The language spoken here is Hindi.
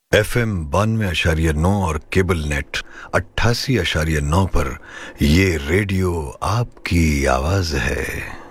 FM 92.9 और केबल नेट 88.9 पर ये रेडियो आपकी आवाज है।